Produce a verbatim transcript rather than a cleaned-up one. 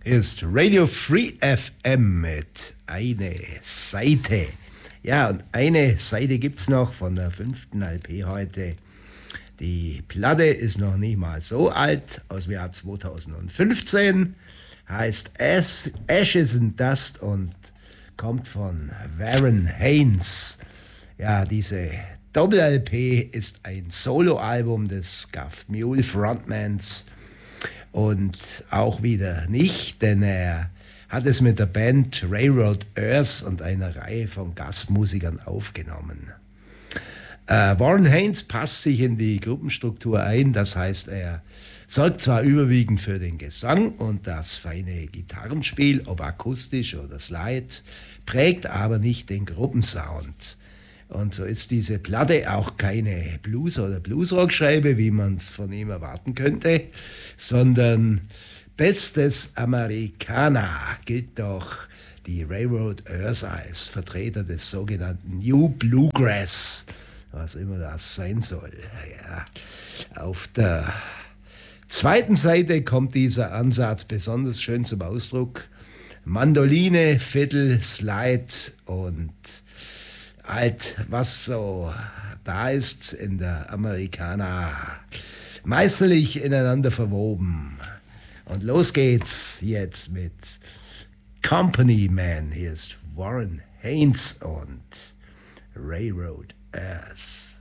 Ist Radio Free F M mit Eine Seite. Ja, und eine Seite gibt's noch von der fünften L P heute. Die Platte ist noch nicht mal so alt, aus dem Jahr zweitausendfünfzehn, heißt As- Ashes and Dust und kommt von Warren Haynes. Ja, diese Doppel-L P ist ein Soloalbum des Scuffed Mule Frontmans und auch wieder nicht, denn er hat es mit der Band Railroad Earth und einer Reihe von Gastmusikern aufgenommen. Äh, Warren Haynes passt sich in die Gruppenstruktur ein, das heißt, er sorgt zwar überwiegend für den Gesang und das feine Gitarrenspiel, ob akustisch oder slide, prägt aber nicht den Gruppensound. Und so ist diese Platte auch keine Blues- oder Bluesrock-Scheibe, wie man es von ihm erwarten könnte, sondern bestes Americana gilt doch die Railroad Earth als Vertreter des sogenannten New Bluegrass, was immer das sein soll. Ja. Auf der zweiten Seite kommt dieser Ansatz besonders schön zum Ausdruck. Mandoline, Fiddle, Slide und halt, was so da ist in der Americana, meisterlich ineinander verwoben. Und los geht's jetzt mit Company Man. Hier ist Warren Haynes und Railroad Earth.